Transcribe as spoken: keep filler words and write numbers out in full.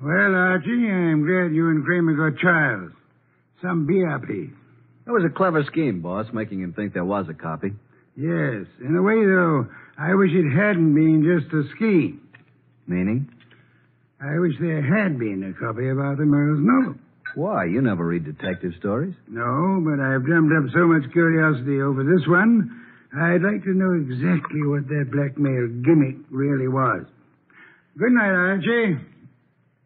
Well, Archie, I'm glad you and Kramer got Charles. Some beer, please. That was a clever scheme, boss, making him think there was a copy. Yes. In a way, though, I wish it hadn't been just a scheme. Meaning? I wish there had been a copy of Arthur Merle's novel. Why? You never read detective stories. No, but I've drummed up so much curiosity over this one, I'd like to know exactly what that blackmail gimmick really was. Good night, Archie.